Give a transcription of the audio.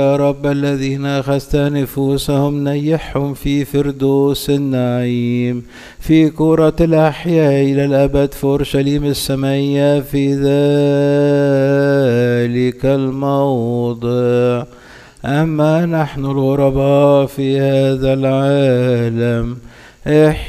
يا رب الذين أخذت نفوسهم نيحهم في فردوس النعيم في كرة الأحياء إلى الأبد في أورشليم السمائية في ذلك الموضع. أما نحن الغرباء في هذا العالم